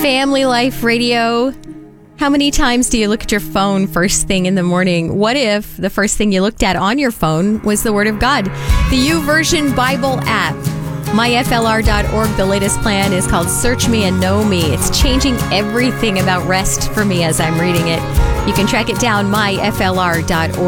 Family Life Radio. How many times do you look at your phone first thing in the morning? What if the first thing you looked at on your phone was the Word of God? The YouVersion Bible app. myflr.org. The latest plan is called Search Me and Know Me. It's changing everything about rest for me as I'm reading it. You can track it down, myflr.org.